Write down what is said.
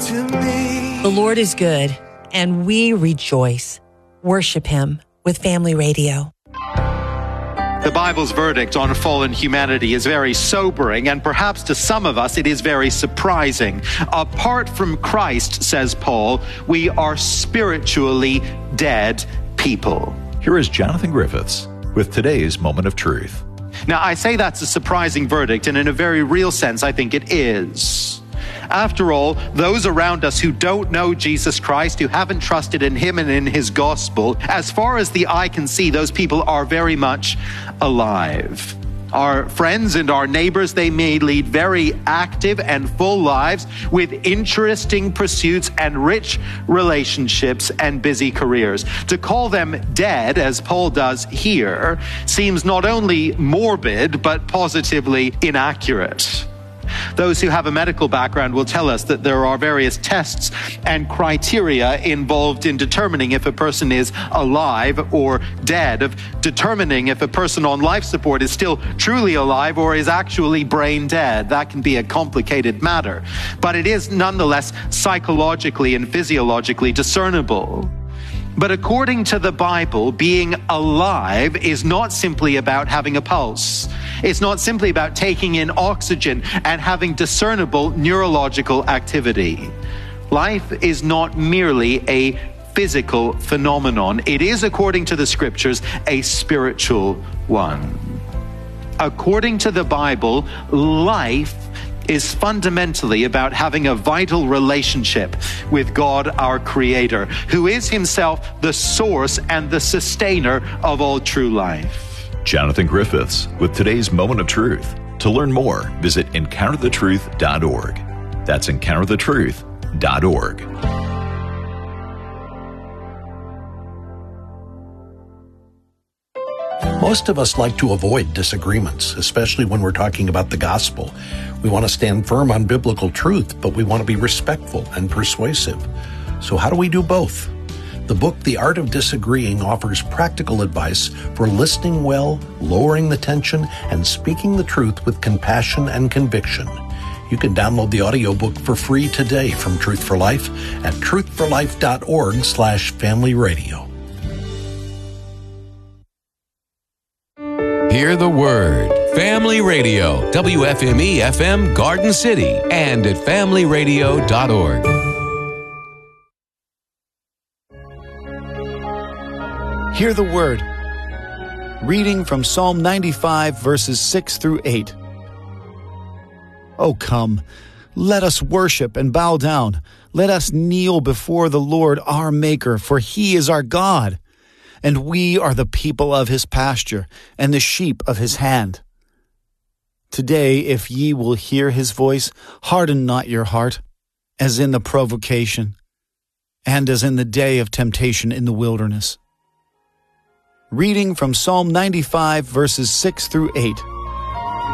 to me. The Lord is good, and we rejoice. Worship Him with Family Radio. The Bible's verdict on fallen humanity is very sobering, and perhaps to some of us it is very surprising. Apart from Christ, says Paul, we are spiritually dead people. Here is Jonathan Griffiths with today's Moment of Truth. Now, I say that's a surprising verdict, and in a very real sense, I think it is. After all, those around us who don't know Jesus Christ, who haven't trusted in Him and in His gospel, as far as the eye can see, those people are very much alive. Our friends and our neighbors, they may lead very active and full lives with interesting pursuits and rich relationships and busy careers. To call them dead, as Paul does here, seems not only morbid, but positively inaccurate. Those who have a medical background will tell us that there are various tests and criteria involved in determining if a person is alive or dead, of determining if a person on life support is still truly alive or is actually brain dead. That can be a complicated matter, but it is nonetheless psychologically and physiologically discernible. But according to the Bible, being alive is not simply about having a pulse. It's not simply about taking in oxygen and having discernible neurological activity. Life is not merely a physical phenomenon. It is, according to the scriptures, a spiritual one. According to the Bible, life is fundamentally about having a vital relationship with God, our Creator, who is Himself the source and the sustainer of all true life. Jonathan Griffiths with today's Moment of Truth. To learn more, visit EncounterTheTruth.org. That's EncounterTheTruth.org. Most of us like to avoid disagreements, especially when we're talking about the gospel. We want to stand firm on biblical truth, but we want to be respectful and persuasive. So how do we do both? The book, The Art of Disagreeing, offers practical advice for listening well, lowering the tension, and speaking the truth with compassion and conviction. You can download the audiobook for free today from Truth for Life at truthforlife.org/familyradio. Hear the Word. Family Radio, WFME-FM Garden City, and at familyradio.org. Hear the Word. Reading from Psalm 95, verses 6 through 8. Oh, come, let us worship and bow down. Let us kneel before the Lord our Maker, for He is our God. And we are the people of His pasture, and the sheep of His hand. Today, if ye will hear His voice, harden not your heart, as in the provocation, and as in the day of temptation in the wilderness. Reading from Psalm 95, verses 6 through 8.